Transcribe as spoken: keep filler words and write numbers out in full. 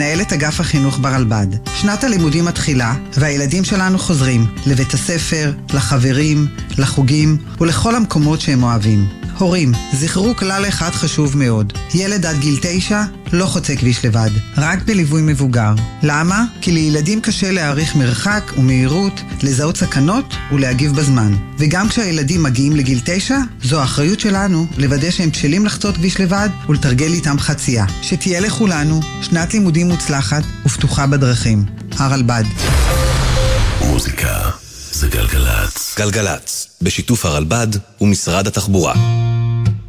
מנהלת אגף החינוך ברלב"ד. שנת הלימודים מתחילה, והילדים שלנו חוזרים לבית הספר, לחברים, לחוגים ולכל המקומות שהם אוהבים. הורים, זכרו כלל אחד חשוב מאוד. ילד עד גיל תשע לא חוצה כביש לבד, רק בליווי מבוגר. למה? כי לילדים קשה להעריך מרחק ומהירות, לזהות סכנות ולהגיב בזמן. וגם כשהילדים מגיעים לגיל תשע, זו האחריות שלנו לוודא שהם בשלים לחצות כביש לבד ולתרגל איתם חצייה. שתהיה לכולנו שנת לימודים מוצלחת ופתוחה בדרכים. הרלב"ד. מוזיקה זה גלגלץ. גלגלץ, בשיתוף הרלב"ד ומשרד התחבורה.